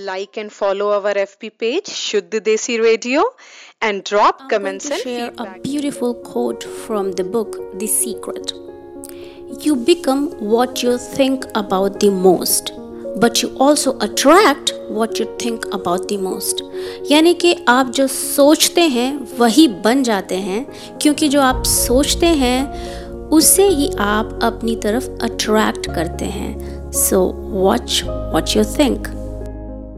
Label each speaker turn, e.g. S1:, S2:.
S1: like and follow our FB page, Shuddh Desi Radio, and drop comments and
S2: share
S1: feedback.
S2: a beautiful quote from the book The Secret. You become what you think about the most, but you also attract what you think about the most. यानी कि आप जो सोचते हैं वही बन जाते हैं, क्योंकि जो आप सोचते हैं उससे ही आप अपनी तरफ अट्रैक्ट करते हैं. So watch what you think.